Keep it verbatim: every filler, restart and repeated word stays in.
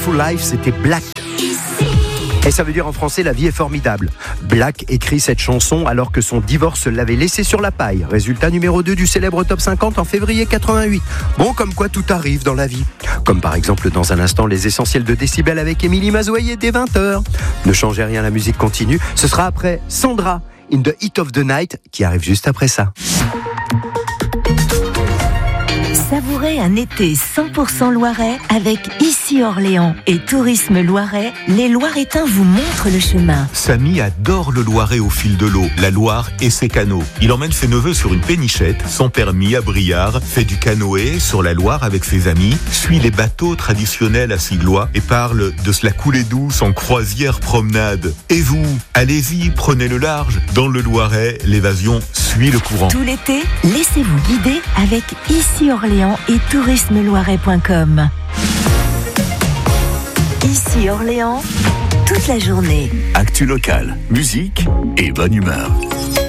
to Life, c'était Black. Et ça veut dire en français, la vie est formidable. Black écrit cette chanson alors que son divorce l'avait laissé sur la paille. Résultat numéro deux du célèbre Top cinquante en février quatre-vingt-huit. Bon, comme quoi tout arrive dans la vie. Comme par exemple dans un instant les essentiels de Décibel avec Émilie Mazoyer dès vingt heures. Ne changez rien, la musique continue. Ce sera après Sandra, In the Heat of the Night, qui arrive juste après ça. Savourez un été cent pour cent Loiret avec Ici Orléans et Tourisme Loiret. Les Loiretains vous montrent le chemin. Samy adore le Loiret au fil de l'eau, la Loire et ses canaux. Il emmène ses neveux sur une pénichette, sans permis à Briard, fait du canoë sur la Loire avec ses amis, suit les bateaux traditionnels à Siglois et parle de se la couler douce en croisière promenade. Et vous, allez-y, prenez le large. Dans le Loiret, l'évasion suit le courant. Tout l'été, laissez-vous guider avec Ici Orléans et tourisme loiret point com. Ici Orléans, toute la journée. Actu locale, musique et bonne humeur.